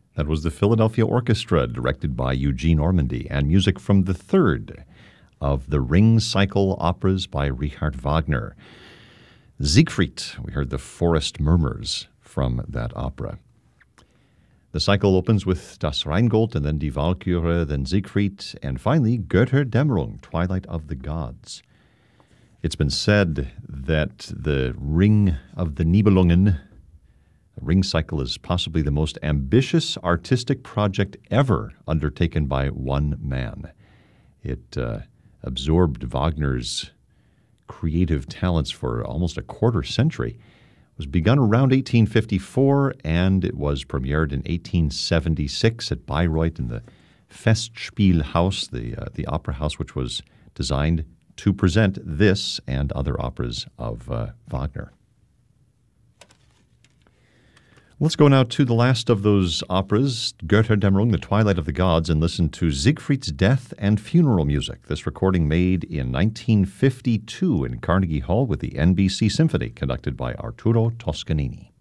That was the Philadelphia Orchestra, directed by Eugene Ormandy, and music from the third of the Ring Cycle operas by Richard Wagner. Siegfried, we heard the Forest Murmurs from that opera. The cycle opens with Das Rheingold, and then Die Walküre, then Siegfried, and finally Götterdämmerung, Twilight of the Gods. It's been said that the Ring of the Nibelungen, the Ring Cycle, is possibly the most ambitious artistic project ever undertaken by one man. It absorbed Wagner's creative talents for almost a quarter century. It was begun around 1854, and it was premiered in 1876 at Bayreuth in the Festspielhaus, the opera house which was designed to present this and other operas of Wagner. Let's go now to the last of those operas, Götterdämmerung, the Twilight of the Gods, and listen to Siegfried's death and funeral music. This recording made in 1952 in Carnegie Hall with the NBC Symphony, conducted by Arturo Toscanini.